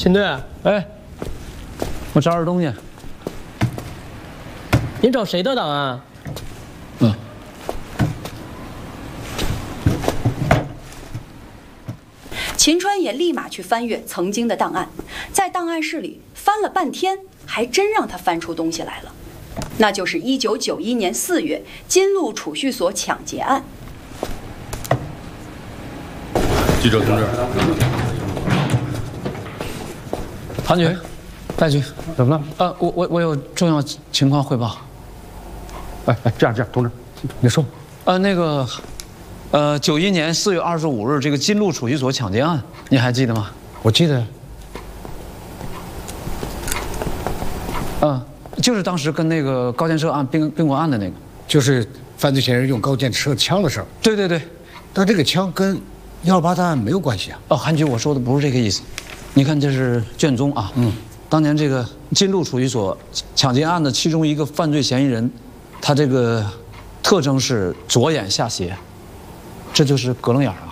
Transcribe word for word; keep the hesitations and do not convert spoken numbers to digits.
秦队， 哎，我找点东西。 你找谁的档案？ 嗯。 秦川也立马去翻阅曾经的档案，在档案室里翻了半天，还真让他翻出东西来了，那就是一九九一年四月金鹿储蓄所抢劫案。 记者同志。 谭局，戴局， 怎么了？ 呃，我我我有重要情况汇报。 哎哎，这样这样，同志，你说。 呃，那个，呃，九一年四月二十五日，这个金鹿储蓄所抢劫案，你还记得吗？ 我记得。 嗯，就是当时跟那个高建设案并并过案的那个， 就是犯罪嫌疑人用高建设枪的事儿。 对对对， 但这个枪跟幺二八大案没有关系啊。 哦，韩局，我说的不是这个意思。 你看，这是卷宗啊。嗯，当年这个金鹿储蓄所抢劫案的其中一个犯罪嫌疑人，他这个特征是左眼下斜，这就是隔楞眼啊。